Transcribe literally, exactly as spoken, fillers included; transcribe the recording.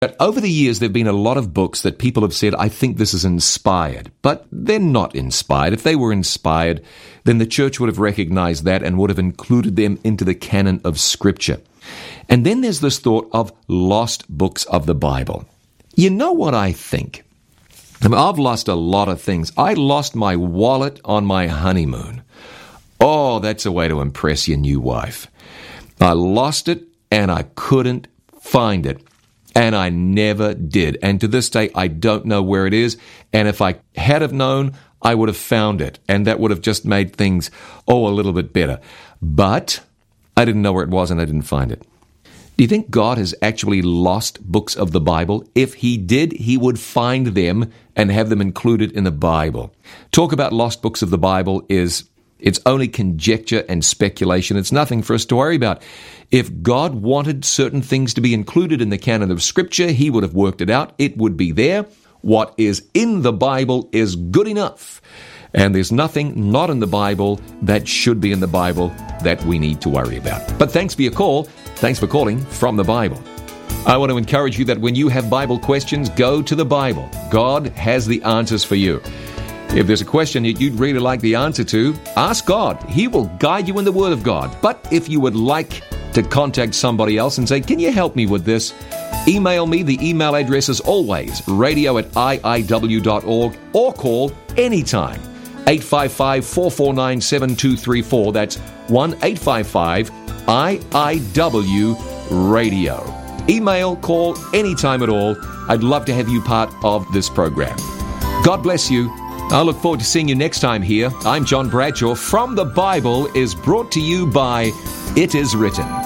But over the years, there have been a lot of books that people have said, I think this is inspired. But they're not inspired. If they were inspired, then the church would have recognized that and would have included them into the canon of Scripture. And then there's this thought of lost books of the Bible. You know what I think? I mean, I've lost a lot of things. I lost my wallet on my honeymoon. Oh, that's a way to impress your new wife. I lost it and I couldn't find it. And I never did. And to this day, I don't know where it is. And if I had have known, I would have found it. And that would have just made things, oh, a little bit better. But I didn't know where it was and I didn't find it. Do you think God has actually lost books of the Bible? If he did, he would find them and have them included in the Bible. Talk about lost books of the Bible is, it's only conjecture and speculation. It's nothing for us to worry about. If God wanted certain things to be included in the canon of Scripture, he would have worked it out. It would be there. What is in the Bible is good enough. And there's nothing not in the Bible that should be in the Bible that we need to worry about. But thanks for your call. Thanks for calling from the Bible. I want to encourage you that when you have Bible questions, go to the Bible. God has the answers for you. If there's a question that you'd really like the answer to, ask God. He will guide you in the Word of God. But if you would like to contact somebody else and say, can you help me with this? Email me. The email address is always radio at I I W dot org or call anytime. eight five five, four four nine, seven two three four. That's one eight five five I I W radio. Email, call anytime at all. I'd love to have you part of this program. God bless you. I look forward to seeing you next time here. I'm John Bradshaw. From the Bible is brought to you by It Is Written.